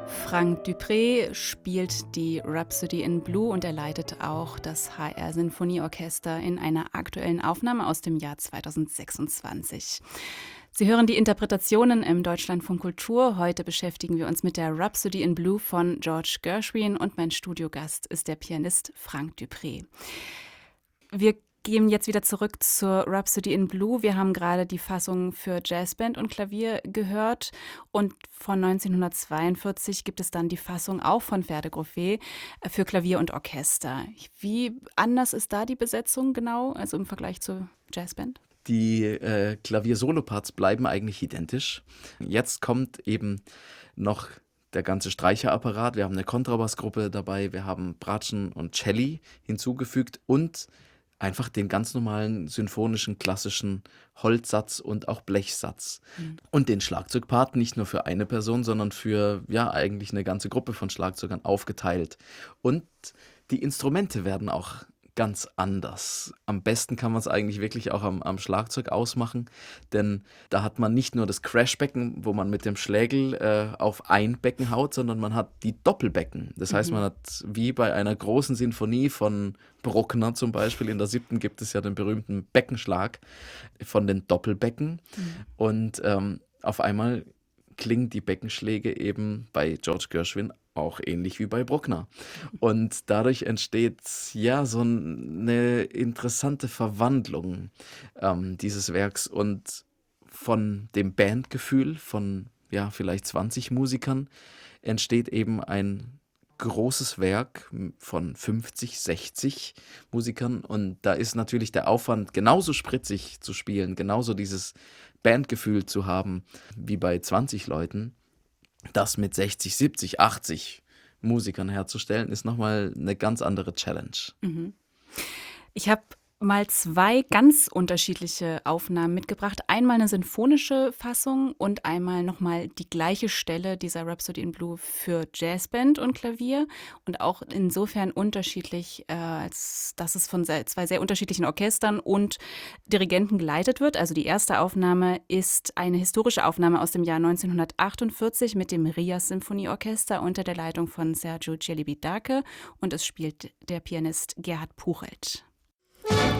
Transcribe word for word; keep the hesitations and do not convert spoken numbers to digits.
Frank Dupré spielt die Rhapsody in Blue und er leitet auch das H R-Sinfonieorchester in einer aktuellen Aufnahme aus dem Jahr zweitausendsechsundzwanzig. Sie hören die Interpretationen im Deutschlandfunk Kultur. Heute beschäftigen wir uns mit der Rhapsody in Blue von George Gershwin und mein Studiogast ist der Pianist Frank Dupré. Wir gehen jetzt wieder zurück zur Rhapsody in Blue. Wir haben gerade die Fassung für Jazzband und Klavier gehört und von neunzehnhundertzweiundvierzig gibt es dann die Fassung auch von Fer de Groffet für Klavier und Orchester. Wie anders ist da die Besetzung genau, also im Vergleich zur Jazzband? Die äh, Klavier-Solo-Parts bleiben eigentlich identisch. Jetzt kommt eben noch der ganze Streicherapparat. Wir haben eine Kontrabassgruppe dabei, wir haben Bratschen und Celli hinzugefügt und einfach den ganz normalen symphonischen, klassischen Holzsatz und auch Blechsatz. Mhm. Und den Schlagzeugpart nicht nur für eine Person, sondern für ja eigentlich eine ganze Gruppe von Schlagzeugern aufgeteilt. Und die Instrumente werden auch ganz anders. Am besten kann man es eigentlich wirklich auch am, am Schlagzeug ausmachen, denn da hat man nicht nur das Crashbecken, wo man mit dem Schlägel äh, auf ein Becken haut, sondern man hat die Doppelbecken. Das heißt, man hat wie bei einer großen Sinfonie von Bruckner zum Beispiel, in der siebten gibt es ja den berühmten Beckenschlag von den Doppelbecken mhm. und ähm, auf einmal klingen die Beckenschläge eben bei George Gershwin auch ähnlich wie bei Bruckner. Und dadurch entsteht ja so eine interessante Verwandlung ähm, dieses Werks und von dem Bandgefühl von ja vielleicht zwanzig Musikern entsteht eben ein großes Werk von fünfzig, sechzig Musikern und da ist natürlich der Aufwand genauso spritzig zu spielen, genauso dieses Bandgefühl zu haben wie bei zwanzig Leuten. Das mit sechzig, siebzig, achtzig Musikern herzustellen, ist nochmal eine ganz andere Challenge. Mhm. Ich habe mal zwei ganz unterschiedliche Aufnahmen mitgebracht. Einmal eine sinfonische Fassung und einmal nochmal die gleiche Stelle dieser Rhapsody in Blue für Jazzband und Klavier. Und auch insofern unterschiedlich, äh, als dass es von sehr, zwei sehr unterschiedlichen Orchestern und Dirigenten geleitet wird. Also die erste Aufnahme ist eine historische Aufnahme aus dem Jahr neunzehnhundertachtundvierzig mit dem Rias Symphonieorchester unter der Leitung von Sergiu Celibidache und es spielt der Pianist Gerhard Puchelt.